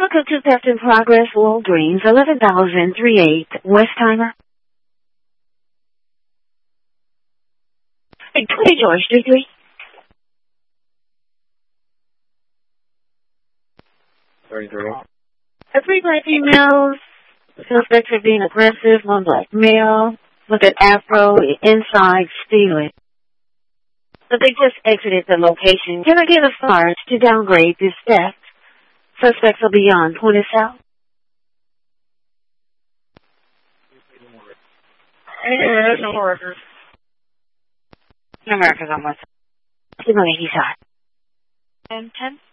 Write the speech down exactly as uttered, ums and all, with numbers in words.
Welcome to Theft in Progress, Walgreens, eleven thousand three eight Westheimer. Hey, twenty George Street, three. thirty-three. The three black females, the suspects are being aggressive, one black male with an afro inside stealing. So they just exited the location. Can I get a charge to downgrade this theft? Suspects are beyond twenty South. Yeah, there's no workers. America's on my side. Give me a shot. And ten.